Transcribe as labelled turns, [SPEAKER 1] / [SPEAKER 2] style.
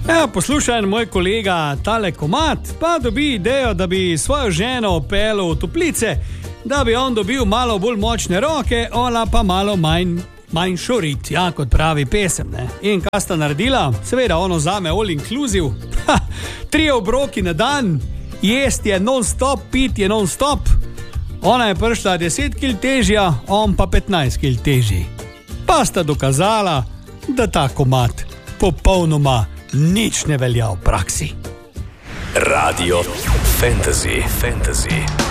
[SPEAKER 1] Ja, poslušaj, moj kolega Tale Komat pa dobi idejo, da bi svojo ženo peljal v toplice, da bi on dobil malo bolj močne roke, ona pa malo manjšo rit, ja, kot pravi pesem, ne. In kaj sta naredila? Seveda, ono zame all inclusive. 3 obroki na dan, jest je non-stop, pit je non-stop. Ona je prišla 10 kg težja, on pa 15 kg težji. Pa sta dokazala, da ta Komat popolnoma nič ne velja v praksi.
[SPEAKER 2] Radio Fantasy.